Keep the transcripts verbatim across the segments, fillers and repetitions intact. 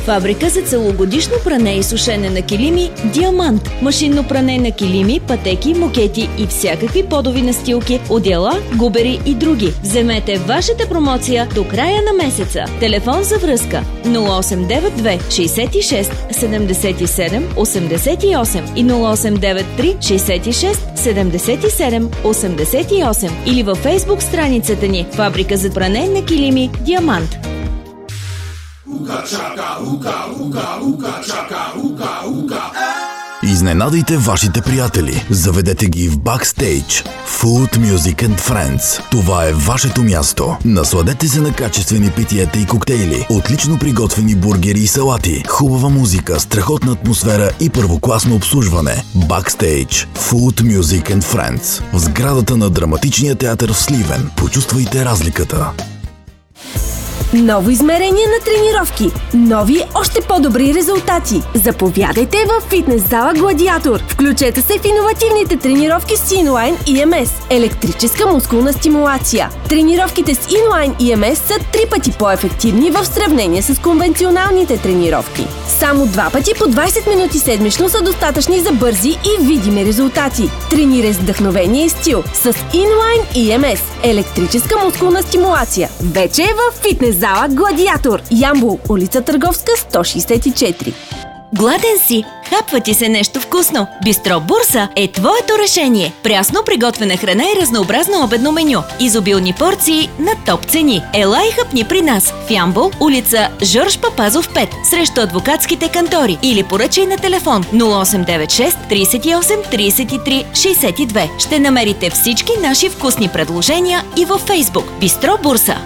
Фабрика за целогодишно пране и сушене на килими Диамант. Машинно пране на килими, пътеки, мокети и всякакви подови настилки, одеяла, губери и други. Вземете вашата промоция до края на месеца. Телефон за връзка нула осем девет две шестдесет и шест седемдесет и седем осемдесет и осем и нула осем девет три шестдесет и шест седемдесет и седем осемдесет и осем или във фейсбук страницата ни Фабрика за пране на килими Диамант. Изненадайте вашите приятели. Заведете ги в Backstage. Food, Music and Friends. Това е вашето място. Насладете се на качествени питиета и коктейли, отлично приготвени бургери и салати, хубава музика, страхотна атмосфера и първокласно обслужване. Backstage. Food, Music and Friends. В сградата на Драматичния театър в Сливен. Почувствайте разликата. Ново измерение на тренировки. Нови, още по-добри резултати. Заповядайте в фитнес зала Гладиатор. Включете се в иновативните тренировки с Inline и ем ес. Електрическа мускулна стимулация. Тренировките с Inline и ем ес са три пъти по-ефективни в сравнение с конвенционалните тренировки. Само два пъти по двайсет минути седмично са достатъчни за бързи и видими резултати. Тренирай с вдъхновение и стил с Inline и ем ес. Електрическа мускулна стимулация. Вече е в фитнес зала Гладиатор. Ямбол, улица Търговска, сто шейсет и четири. Гладен си? Хапва ти се нещо вкусно? Бистро Бурса е твоето решение. Прясно приготвена храна и разнообразно обедно меню. Изобилни порции на топ цени. Ела и хъпни при нас в Ямбол, улица Жорж Папазов пет, срещу адвокатските кантори, или поръчай на телефон нула осем девет шест трийсет и осем трийсет и три шейсет и две. Ще намерите всички наши вкусни предложения и във Фейсбук. Бистро Бурса.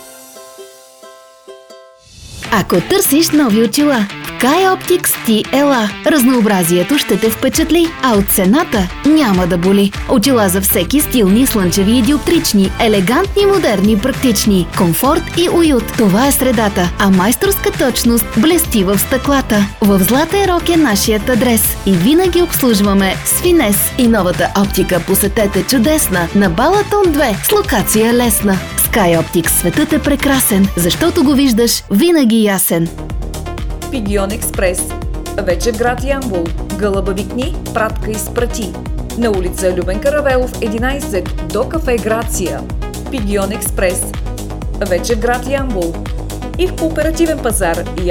Ако търсиш нови очила, в Кай Оптикс ти ела. Разнообразието ще те впечатли, а от цената няма да боли. Очила за всеки, стилни, слънчеви и диоптрични, елегантни, модерни, практични, комфорт и уют. Това е средата, а майсторска точност блести в стъклата. В Златен рок е нашият адрес и винаги обслужваме с финес. И новата оптика посетете чудесна на Балатон две с локация лесна. Sky Optics, светът е прекрасен, защото го виждаш винаги ясен. Пигион Експрес. Вече в град Ямбол. Гълъба викни, пратка изпрати. На улица Любен Каравелов единайсет до кафе Грация. Пигион Експрес. Вече в град Ямбол. И в Кооперативен пазар